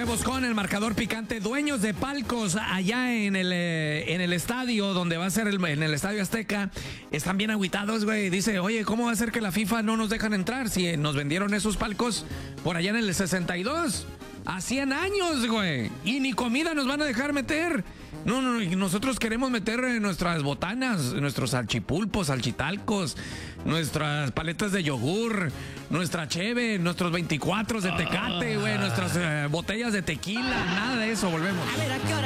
Volvemos con el marcador picante. Dueños de palcos allá en el estadio donde va a ser en el Estadio Azteca están bien agüitados, güey. Dice, oye, ¿cómo va a ser que la FIFA no nos dejan entrar si nos vendieron esos palcos por allá en el 62? A 100 años, güey. Y ni comida nos van a dejar meter. No, nosotros queremos meter nuestras botanas, nuestros salchipulpos, salchitalcos, nuestras paletas de yogur, nuestra cheve, nuestros 24 de Tecate, güey, nuestras botellas de tequila, nada de eso, volvemos. A ver, ¿a qué hora?